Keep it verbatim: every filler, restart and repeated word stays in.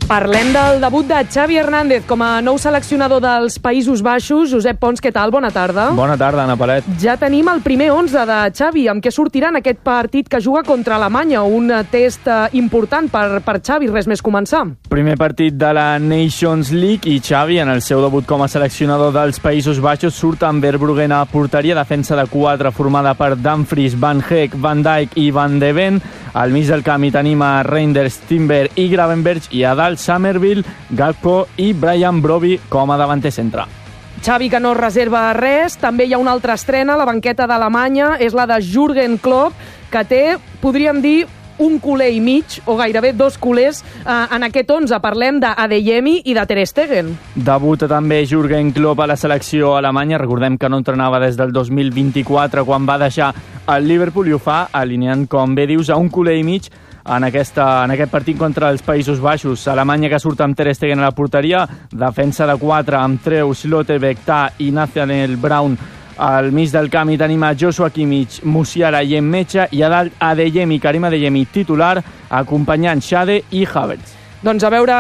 Parlem del debut de Xavi Hernández com a nou seleccionador dels Països Baixos. Josep Pons, què tal? Bona tarda. Bona tarda, Ana Palet. Ja tenim el primer onze de Xavi. Amb què sortirà en aquest partit que juga contra Alemanya? Un test important per, per Xavi, res més començar. Primer partit de la Nations League i Xavi, en el seu debut com a seleccionador dels Països Baixos, surt amb Verbruggen a porteria, defensa de quatre formada per Dumfries, Van Heek, Van Dijk i Van de Ven. Al mig del camp hi tenim a Reinders, Timber i Gravenberch, i a dalt Summerville, Gakpo i Brian Brobbey com a davanter centre. Xavi que no reserva res. També hi ha una altra estrena a la banqueta d'Alemanya, és la de Jürgen Klopp, que té, podríem dir, un culer i mig, o gairebé dos culers, eh, en aquest onze. Parlem d'Adeyemi i de Ter Stegen. Debuta també Jürgen Klopp a la selecció alemanya. Recordem que no entrenava des del dos mil vint-i-quatre, quan va deixar el Liverpool, i ho fa alineant, com bé dius, a un culer i mig en, aquesta, en aquest partit contra els Països Baixos. Alemanya que surt amb Ter Stegen a la porteria, defensa de quatre amb Treu, Slotterbeck, Ta i Nathaniel Brown. Al mig del camp hi tenim a Joshua Kimmich, Musiala i Emmecha, i a dalt Adeyemi, Karim Adeyemi titular, acompanyant Xade i Havertz. Doncs a veure